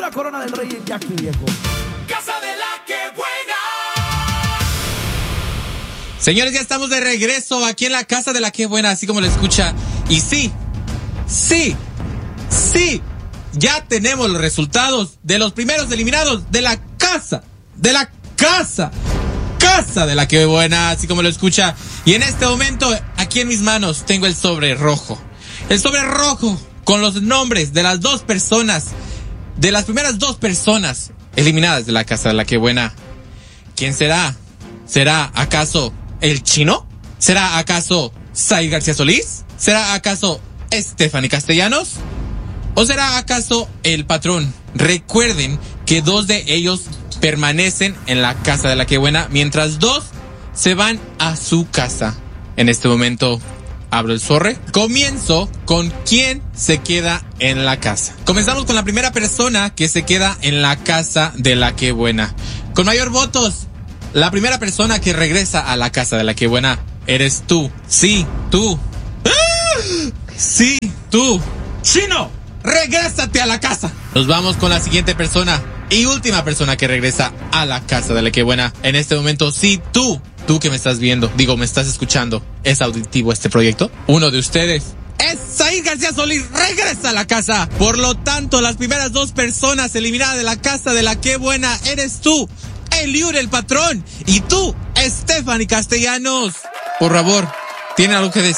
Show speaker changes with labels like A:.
A: la corona del rey Jackie, viejo.
B: Casa de la que buena.
C: Señores, ya estamos de regreso aquí en la Casa de la que buena, así como lo escucha. Y sí, ya tenemos los resultados de los primeros eliminados de la casa de la que buena, así como lo escucha. Y en este momento, aquí en mis manos, tengo el sobre rojo. El sobre rojo con los nombres de las dos personas, de las primeras dos personas eliminadas de la Casa de la que buena. ¿Quién será? ¿Será acaso el Chino? ¿Será acaso Said García Solís? ¿Será acaso Stephanie Castellanos? ¿O será acaso el patrón? Recuerden que dos de ellos permanecen en la Casa de la que buena, mientras dos se van a su casa. En este momento abro el sobre. Comienzo con quién se queda en la casa. Comenzamos con la primera persona que se queda en la Casa de la que buena. Con mayor votos, la primera persona que regresa a la Casa de la que buena eres tú. Sí, tú. Sí, tú. Chino, regrésate a la casa. Nos vamos con la siguiente persona y última persona que regresa a la Casa de la que buena. En este momento, sí, tú que me estás viendo, me estás escuchando, ¿es auditivo este proyecto? Uno de ustedes es Said García Solís, regresa a la casa. Por lo tanto, las primeras dos personas eliminadas de la Casa de la que buena eres tú, Eliud el patrón, y tú, Stephanie Castellanos. Por favor, ¿tiene algo que decir?